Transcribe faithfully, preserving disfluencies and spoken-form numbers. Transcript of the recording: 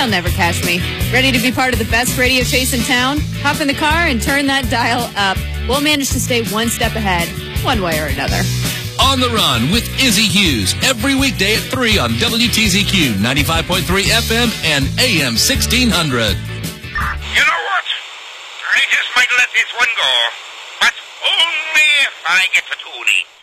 they'll never catch me. Ready to be part of the best radio chase in town? Hop in the car and turn that dial up. We'll manage to stay one step ahead, one way or another. On the Run with Izzy Hughes, every weekday at three on W T Z Q, ninety-five point three F M and A M sixteen hundred. You know what? I just might let this one go. But only if I get to Toonie.